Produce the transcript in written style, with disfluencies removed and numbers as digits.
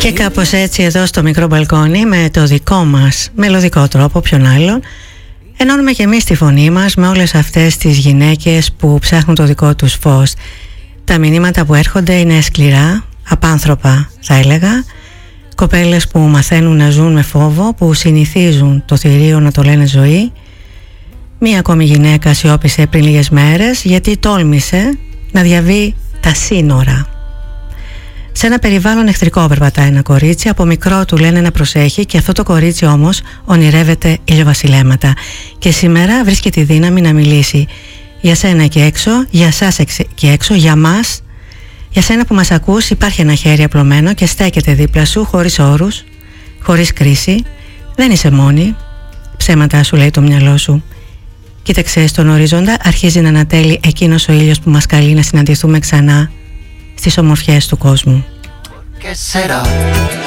Και κάπως έτσι εδώ στο μικρό μπαλκόνι, με το δικό μας μελωδικό τρόπο, ποιον άλλον, ενώνουμε και εμείς τη φωνή μας με όλες αυτές τις γυναίκες που ψάχνουν το δικό τους φως. Τα μηνύματα που έρχονται είναι σκληρά, απάνθρωπα θα έλεγα. Κοπέλες που μαθαίνουν να ζουν με φόβο, που συνηθίζουν το θηρίο να το λένε ζωή. Μία ακόμη γυναίκα σιώπησε πριν λίγες μέρες γιατί τόλμησε να διαβεί τα σύνορα. Σε ένα περιβάλλον εχθρικό περπατάει ένα κορίτσι, από μικρό του λένε να προσέχει και αυτό το κορίτσι όμως ονειρεύεται ηλιοβασιλέματα και σήμερα βρίσκει τη δύναμη να μιλήσει για σένα εκεί έξω, για εσάς εκεί έξω, για μας. Για σένα που μας ακούς υπάρχει ένα χέρι απλωμένο και στέκεται δίπλα σου χωρίς όρους, χωρίς κρίση. Δεν είσαι μόνη, ψέματα σου λέει το μυαλό σου. Κοίταξε στον ορίζοντα, αρχίζει να ανατέλει εκείνος ο ήλιος που μας καλεί να συναντηθούμε ξανά στις ομορφιές του κόσμου.